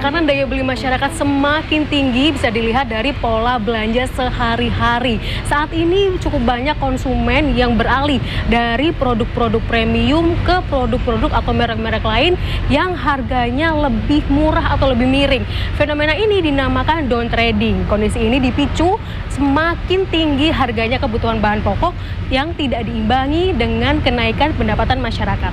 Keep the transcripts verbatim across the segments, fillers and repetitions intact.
Tekanan daya beli masyarakat semakin tinggi bisa dilihat dari pola belanja sehari-hari. Saat ini cukup banyak konsumen yang beralih dari produk-produk premium ke produk-produk atau merek-merek lain yang harganya lebih murah atau lebih miring. Fenomena ini dinamakan down trading. Kondisi ini dipicu semakin tinggi harganya kebutuhan bahan pokok yang tidak diimbangi dengan kenaikan pendapatan masyarakat.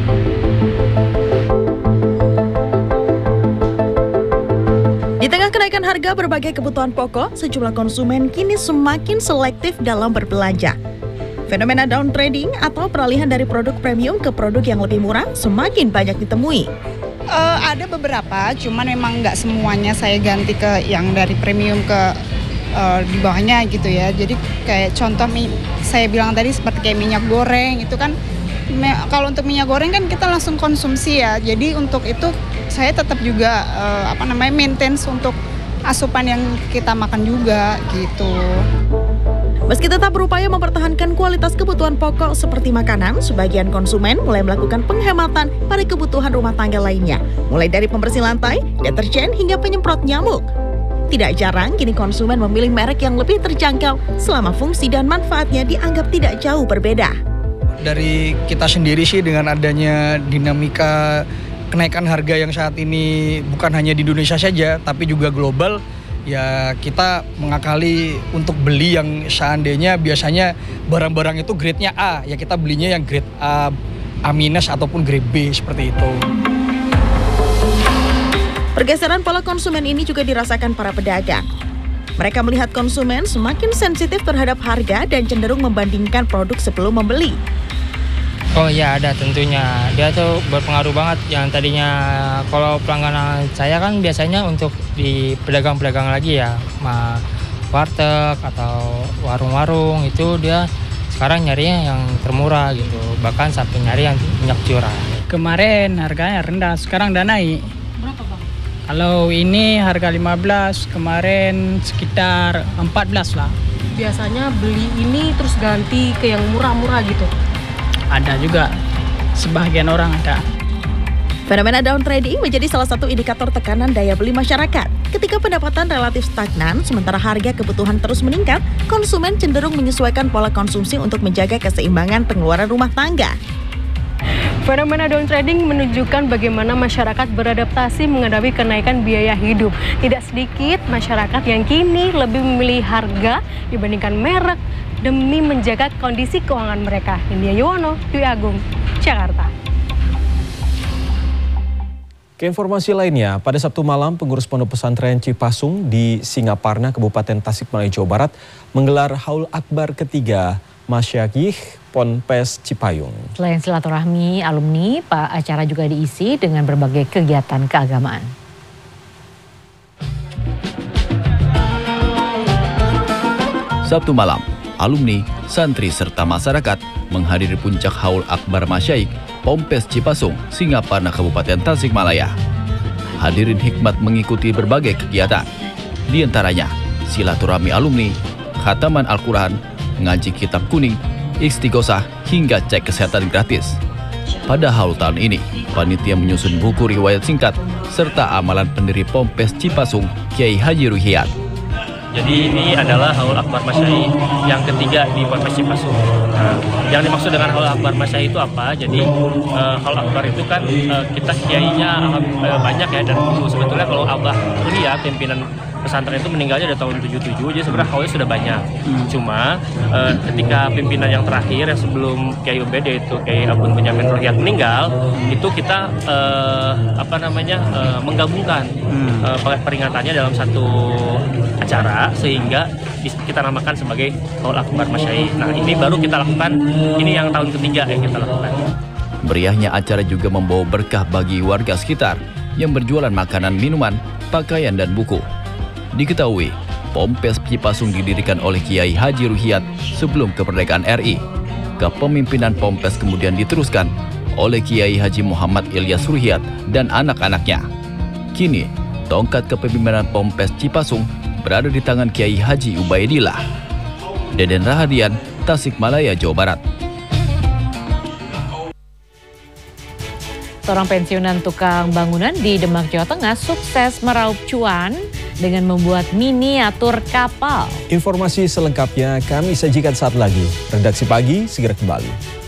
Di tengah kenaikan harga berbagai kebutuhan pokok, sejumlah konsumen kini semakin selektif dalam berbelanja. Fenomena down trading atau peralihan dari produk premium ke produk yang lebih murah semakin banyak ditemui. Uh, ada beberapa, cuman memang nggak semuanya saya ganti ke yang dari premium ke uh, di bawahnya gitu ya. Jadi kayak contoh saya bilang tadi seperti kayak minyak goreng itu kan, me, kalau untuk minyak goreng kan kita langsung konsumsi ya. Jadi untuk itu saya tetap juga uh, apa namanya maintain untuk asupan yang kita makan juga gitu. Meski tetap berupaya mempertahankan kualitas kebutuhan pokok seperti makanan, sebagian konsumen mulai melakukan penghematan pada kebutuhan rumah tangga lainnya, mulai dari pembersih lantai, deterjen, hingga penyemprot nyamuk. Tidak jarang kini konsumen memilih merek yang lebih terjangkau selama fungsi dan manfaatnya dianggap tidak jauh berbeda. Dari kita sendiri sih dengan adanya dinamika kenaikan harga yang saat ini bukan hanya di Indonesia saja, tapi juga global, ya kita mengakali untuk beli yang seandainya biasanya barang-barang itu grade-nya A, ya kita belinya yang grade A, A minus ataupun grade B seperti itu. Pergeseran pola konsumen ini juga dirasakan para pedagang. Mereka melihat konsumen semakin sensitif terhadap harga dan cenderung membandingkan produk sebelum membeli. Oh iya, ada tentunya. Dia tuh berpengaruh banget. Yang tadinya kalau pelangganan saya kan biasanya untuk di pedagang-pedagang lagi ya, ma warteg atau warung-warung itu dia sekarang nyarinya yang termurah gitu. Bahkan sampai nyari yang minyak curah. Kemarin harganya rendah, sekarang udah naik. Berapa bang? Kalau ini harga lima belas, kemarin sekitar empat belas lah. Biasanya beli ini terus ganti ke yang murah-murah gitu? Ada juga, sebagian orang ada. Fenomena down trading menjadi salah satu indikator tekanan daya beli masyarakat. Ketika pendapatan relatif stagnan, sementara harga kebutuhan terus meningkat, konsumen cenderung menyesuaikan pola konsumsi untuk menjaga keseimbangan pengeluaran rumah tangga. Fenomena down trading menunjukkan bagaimana masyarakat beradaptasi menghadapi kenaikan biaya hidup. Tidak sedikit masyarakat yang kini lebih memilih harga dibandingkan merek demi menjaga kondisi keuangan mereka. India Yuwono, Dwi Agung, Jakarta. Ke informasi lainnya, pada Sabtu malam pengurus Pondok Pesantren Cipasung di Singaparna, Kabupaten Tasikmalaya, Jawa Barat menggelar Haul Akbar ketiga Masyayikh Ponpes Cipayung. Selain silaturahmi alumni, Pak, acara juga diisi dengan berbagai kegiatan keagamaan. Sabtu malam, alumni, santri, serta masyarakat menghadiri puncak Haul Akbar Masyayikh Ponpes Cipasung, Singaparna, Kabupaten Tasikmalaya. Hadirin hikmat mengikuti berbagai kegiatan, di antaranya silaturahmi alumni, khataman Al-Quran, ngaji kitab kuning, istighosah, hingga cek kesehatan gratis. Pada haul tahun ini, panitia menyusun buku riwayat singkat serta amalan pendiri Ponpes Cipasung, Kiai Haji Ruhiyat. Jadi ini adalah Haul Akbar Masyayikh yang ketiga di Ponpes Cipasung. Nah, yang dimaksud dengan Haul Akbar Masyayikh itu apa? Jadi uh, Haul Akbar itu kan uh, kita kiainya uh, banyak ya, dan sebetulnya kalau Abah lihat pimpinan pesantren itu meninggalnya dari tahun tujuh puluh tujuh, jadi sebenarnya haulnya sudah banyak. Hmm. Cuma uh, ketika pimpinan yang terakhir yang sebelum Kiai U B D itu Kiai Abdul Bunyamin Ruhiyat meninggal, itu kita uh, apa namanya uh, menggabungkan hmm. uh, peringatannya dalam satu acara sehingga kita namakan sebagai Haul Akbar Masyayikh. Nah, ini baru kita lakukan, ini yang tahun ketiga yang kita lakukan. Meriahnya acara juga membawa berkah bagi warga sekitar yang berjualan makanan, minuman, pakaian, dan buku. Diketahui, Ponpes Cipasung didirikan oleh Kiai Haji Ruhiyat sebelum kemerdekaan R I. Kepemimpinan Ponpes kemudian diteruskan oleh Kiai Haji Muhammad Ilyas Ruhiyat dan anak-anaknya. Kini, tongkat kepemimpinan Ponpes Cipasung berada di tangan Kiai Haji Ubaidillah. Deden Rahadian, Tasikmalaya, Jawa Barat. seorang pensiunan tukang bangunan di Demak, Jawa Tengah sukses meraup cuan dengan membuat miniatur kapal. Informasi selengkapnya kami sajikan saat lagi. Redaksi Pagi segera kembali.